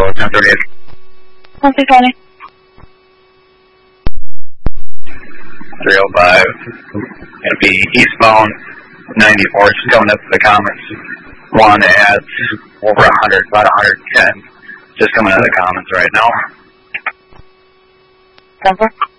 1038. 1620. 305. Gonna be eastbound 94, just coming up to the Commons. One at over 100, about 110. Just coming out of the Commons right now. 10-4.